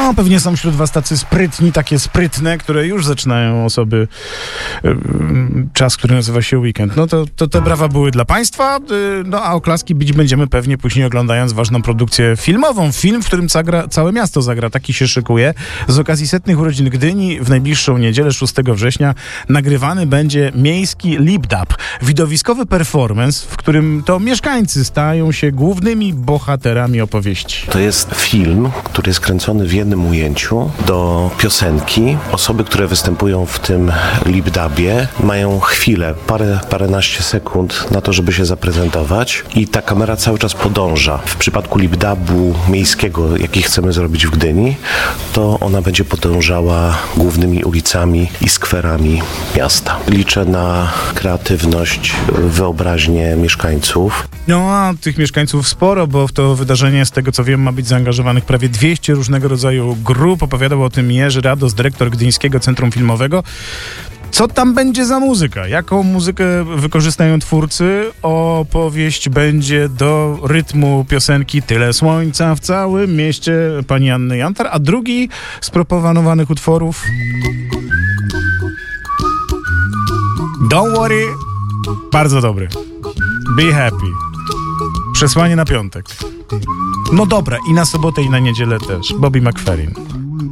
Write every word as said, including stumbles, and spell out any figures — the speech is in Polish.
No, pewnie są wśród was tacy sprytni, takie sprytne, które już zaczynają osoby yy, czas, który nazywa się weekend. No to, to te brawa były dla państwa, yy, no a oklaski bić będziemy pewnie później oglądając ważną produkcję filmową. Film, w którym zagra, całe miasto zagra, taki się szykuje. Z okazji setnych urodzin Gdyni w najbliższą niedzielę, szóstego września, nagrywany będzie miejski lip-dub. Widowiskowy performance, w którym to mieszkańcy stają się głównymi bohaterami opowieści. To jest film, który jest kręcony w jednym ujęciu do piosenki. Osoby, które występują w tym lip-dubie, mają chwilę, parę, paręnaście sekund na to, żeby się zaprezentować i ta kamera cały czas podąża. W przypadku lip-dubu miejskiego, jaki chcemy zrobić w Gdyni, to ona będzie podążała głównymi ulicami i skwerami miasta. Liczę na kreatywność, wyobraźnię mieszkańców. No a tych mieszkańców sporo, bo w to wydarzenie, z tego co wiem, ma być zaangażowanych prawie dwieście różnego rodzaju grup. Opowiadał o tym Jerzy Rados, dyrektor Gdyńskiego Centrum Filmowego. Co tam będzie za muzyka? Jaką muzykę wykorzystają twórcy? Opowieść będzie do rytmu piosenki Tyle słońca w całym mieście pani Anny Jantar, a drugi z proponowanych utworów Don't Worry, bardzo dobry. Be Happy. Przesłanie na piątek. No dobra, i na sobotę, i na niedzielę też. Bobby McFerrin.